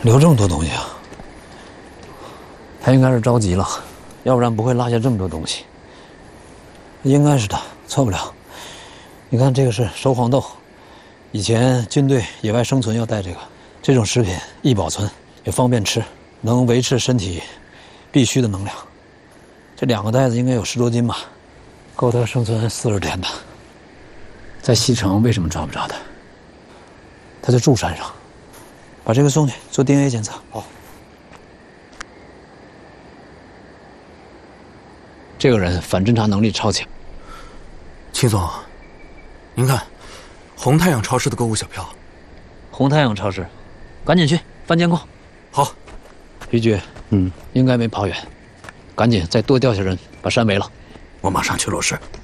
留这么多东西啊？他应该是着急了，要不然不会落下这么多东西。应该是他，错不了。你看，这个是熟黄豆，以前军队野外生存要带这个。这种食品易保存，也方便吃，能维持身体必须的能量。这2个袋子应该有10多斤吧，够他生存40天的。在西城为什么抓不着他？他就住山上。把这个送去做 DNA 检测。好。这个人反侦查能力超强。 秦总，您看，红太阳超市的购物小票。 红太阳超市，赶紧去翻监控。 好。 于局，应该没跑远，赶紧再多调些人把山围了。 我马上去落实。